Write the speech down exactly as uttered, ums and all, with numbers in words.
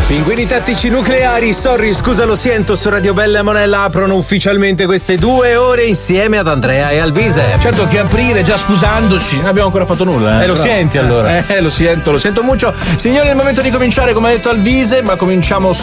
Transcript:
Pinguini tattici nucleari, sorry, scusa lo sento, su Radio Bella e Monella aprono ufficialmente queste due ore insieme ad Andrea e Alvise. Certo che aprire già scusandoci, non abbiamo ancora fatto nulla. Eh, eh lo Però, senti allora? Eh, lo sento, lo sento molto. Signori, è il momento di cominciare, come ha detto Alvise, ma cominciamo